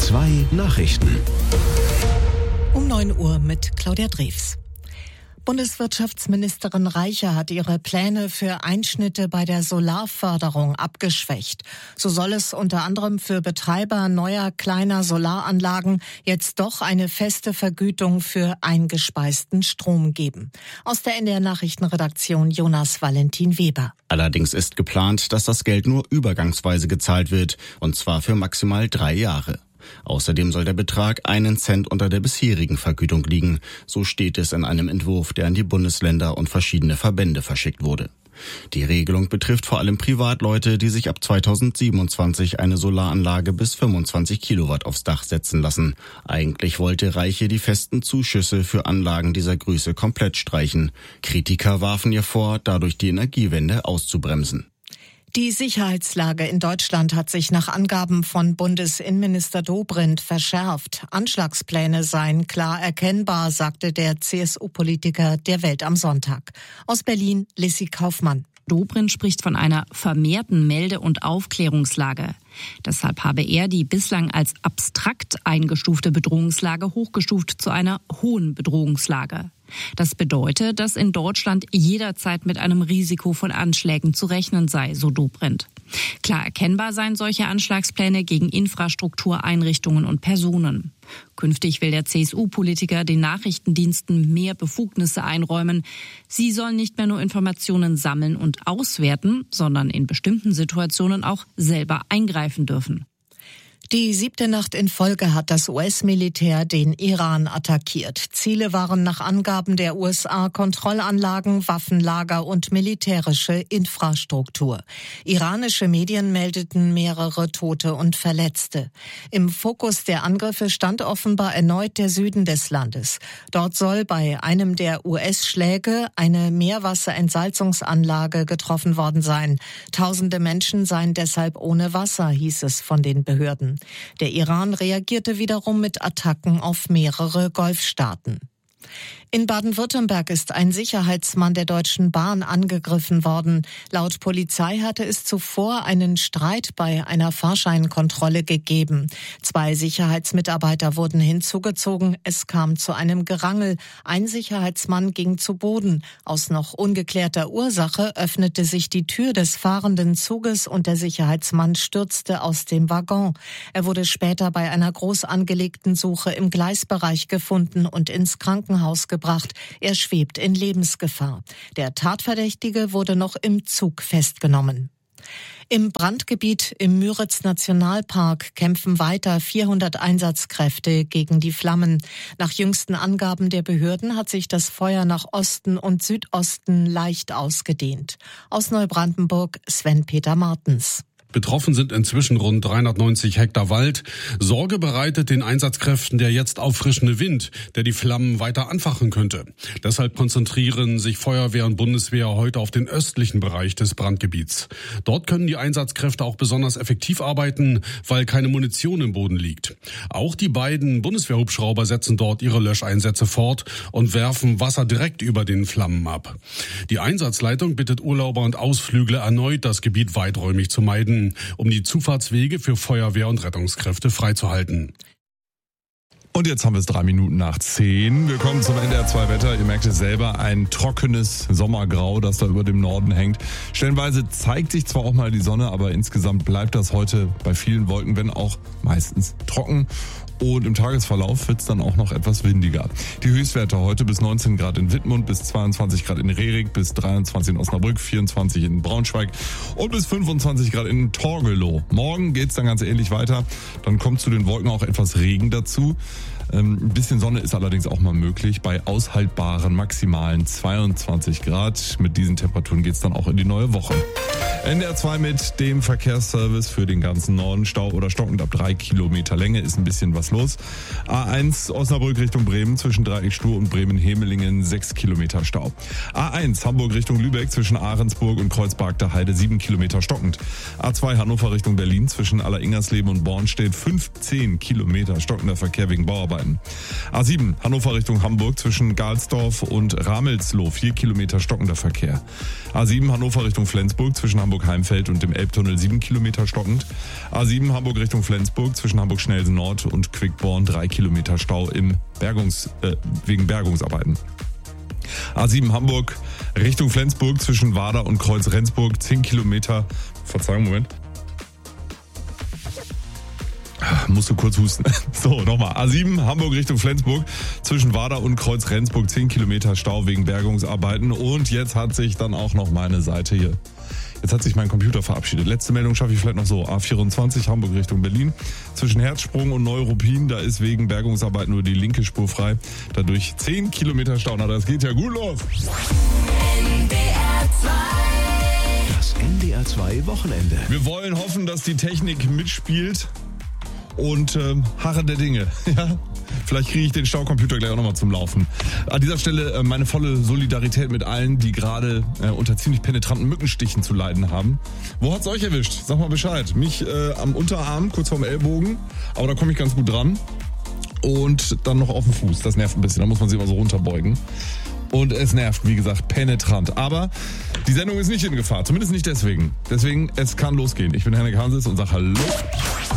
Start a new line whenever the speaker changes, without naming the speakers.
2 Nachrichten.
Um 9 Uhr mit Claudia Drews. Bundeswirtschaftsministerin Reiche hat ihre Pläne für Einschnitte bei der Solarförderung abgeschwächt. So soll es unter anderem für Betreiber neuer kleiner Solaranlagen jetzt doch eine feste Vergütung für eingespeisten Strom geben. Aus der NDR Nachrichtenredaktion Jonas Valentin Weber.
Allerdings ist geplant, dass das Geld nur übergangsweise gezahlt wird, und zwar für maximal 3 Jahre. Außerdem soll der Betrag 1 Cent unter der bisherigen Vergütung liegen. So steht es in einem Entwurf, der an die Bundesländer und verschiedene Verbände verschickt wurde. Die Regelung betrifft vor allem Privatleute, die sich ab 2027 eine Solaranlage bis 25 Kilowatt aufs Dach setzen lassen. Eigentlich wollte Reiche die festen Zuschüsse für Anlagen dieser Größe komplett streichen. Kritiker warfen ihr vor, dadurch die Energiewende auszubremsen.
Die Sicherheitslage in Deutschland hat sich nach Angaben von Bundesinnenminister Dobrindt verschärft. Anschlagspläne seien klar erkennbar, sagte der CSU-Politiker der Welt am Sonntag. Aus Berlin, Lissy Kaufmann.
Dobrindt spricht von einer vermehrten Melde- und Aufklärungslage. Deshalb habe er die bislang als abstrakt eingestufte Bedrohungslage hochgestuft zu einer hohen Bedrohungslage. Das bedeutet, dass in Deutschland jederzeit mit einem Risiko von Anschlägen zu rechnen sei, so Dobrindt. Klar erkennbar seien solche Anschlagspläne gegen Infrastruktur, Einrichtungen und Personen. Künftig will der CSU-Politiker den Nachrichtendiensten mehr Befugnisse einräumen. Sie sollen nicht mehr nur Informationen sammeln und auswerten, sondern in bestimmten Situationen auch selber eingreifen dürfen.
Die 7. Nacht in Folge hat das US-Militär den Iran attackiert. Ziele waren nach Angaben der USA Kontrollanlagen, Waffenlager und militärische Infrastruktur. Iranische Medien meldeten mehrere Tote und Verletzte. Im Fokus der Angriffe stand offenbar erneut der Süden des Landes. Dort soll bei einem der US-Schläge eine Meerwasserentsalzungsanlage getroffen worden sein. Tausende Menschen seien deshalb ohne Wasser, hieß es von den Behörden. Der Iran reagierte wiederum mit Attacken auf mehrere Golfstaaten. In Baden-Württemberg ist ein Sicherheitsmann der Deutschen Bahn angegriffen worden. Laut Polizei hatte es zuvor einen Streit bei einer Fahrscheinkontrolle gegeben. 2 Sicherheitsmitarbeiter wurden hinzugezogen. Es kam zu einem Gerangel. Ein Sicherheitsmann ging zu Boden. Aus noch ungeklärter Ursache öffnete sich die Tür des fahrenden Zuges und der Sicherheitsmann stürzte aus dem Waggon. Er wurde später bei einer groß angelegten Suche im Gleisbereich gefunden und ins Krankenhaus gebracht. Er schwebt in Lebensgefahr. Der Tatverdächtige wurde noch im Zug festgenommen. Im Brandgebiet im Müritz-Nationalpark kämpfen weiter 400 Einsatzkräfte gegen die Flammen. Nach jüngsten Angaben der Behörden hat sich das Feuer nach Osten und Südosten leicht ausgedehnt. Aus Neubrandenburg Sven-Peter Martens.
Betroffen sind inzwischen rund 390 Hektar Wald. Sorge bereitet den Einsatzkräften der jetzt auffrischende Wind, der die Flammen weiter anfachen könnte. Deshalb konzentrieren sich Feuerwehr und Bundeswehr heute auf den östlichen Bereich des Brandgebiets. Dort können die Einsatzkräfte auch besonders effektiv arbeiten, weil keine Munition im Boden liegt. Auch die beiden Bundeswehrhubschrauber setzen dort ihre Löscheinsätze fort und werfen Wasser direkt über den Flammen ab. Die Einsatzleitung bittet Urlauber und Ausflügler erneut, das Gebiet weiträumig zu meiden, um die Zufahrtswege für Feuerwehr und Rettungskräfte freizuhalten.
Und jetzt haben wir es 9:03. Wir kommen zum NDR 2 Wetter. Ihr merkt es selber, ein trockenes Sommergrau, das da über dem Norden hängt. Stellenweise zeigt sich zwar auch mal die Sonne, aber insgesamt bleibt das heute bei vielen Wolken, wenn auch meistens trocken. Und im Tagesverlauf wird es dann auch noch etwas windiger. Die Höchstwerte heute bis 19 Grad in Wittmund, bis 22 Grad in Rerik, bis 23 in Osnabrück, 24 in Braunschweig und bis 25 Grad in Torgelow. Morgen geht's dann ganz ähnlich weiter. Dann kommt zu den Wolken auch etwas Regen dazu. Ein bisschen Sonne ist allerdings auch mal möglich bei aushaltbaren maximalen 22 Grad. Mit diesen Temperaturen geht's dann auch in die neue Woche. NDR 2 mit dem Verkehrsservice für den ganzen Norden. Stau oder stockend ab 3 Kilometer Länge ist ein bisschen was los. A1 Osnabrück Richtung Bremen zwischen Dreieckstuhl und Bremen-Hemelingen 6 Kilometer Stau. A1 Hamburg Richtung Lübeck zwischen Ahrensburg und Kreuzberg der Heide 7 Kilometer stockend. A2 Hannover Richtung Berlin zwischen Alleringersleben und Bornstedt 15 Kilometer stockender Verkehr wegen Bauarbeiten. Bergungsarbeiten. A7 Hannover Richtung Hamburg zwischen Galsdorf und Ramelsloh, 4 Kilometer stockender Verkehr. A7 Hannover Richtung Flensburg zwischen Hamburg-Heimfeld und dem Elbtunnel 7 Kilometer stockend. A7 Hamburg Richtung Flensburg zwischen Hamburg-Schnelsen Nord und Quickborn 3 Kilometer Stau wegen Bergungsarbeiten. A7 Hamburg Richtung Flensburg zwischen Wader und Kreuz-Rendsburg 10 Kilometer. Verzeihung, Moment. Musst du kurz husten. So, nochmal. A7 Hamburg Richtung Flensburg zwischen Wader und Kreuz-Rendsburg 10 Kilometer Stau wegen Bergungsarbeiten. Und jetzt hat sich dann auch noch meine Seite hier. Jetzt hat sich mein Computer verabschiedet. Letzte Meldung schaffe ich vielleicht noch so. A24 Hamburg Richtung Berlin. Zwischen Herzsprung und Neuruppin, da ist wegen Bergungsarbeiten nur die linke Spur frei. Dadurch 10 Kilometer Stau. Na, das geht ja gut los.
Das NDR 2 Wochenende.
Wir wollen hoffen, dass die Technik mitspielt. Und harren der Dinge. Ja? Vielleicht kriege ich den Staucomputer gleich auch nochmal zum Laufen. An dieser Stelle meine volle Solidarität mit allen, die gerade unter ziemlich penetranten Mückenstichen zu leiden haben. Wo hat's euch erwischt? Sag mal Bescheid. Mich am Unterarm, kurz vorm Ellbogen, aber da komme ich ganz gut dran. Und dann noch auf dem Fuß. Das nervt ein bisschen, da muss man sich immer so runterbeugen. Und es nervt, wie gesagt, penetrant. Aber die Sendung ist nicht in Gefahr, zumindest nicht deswegen. Deswegen, es kann losgehen. Ich bin Henrik Hanses und sage Hallo.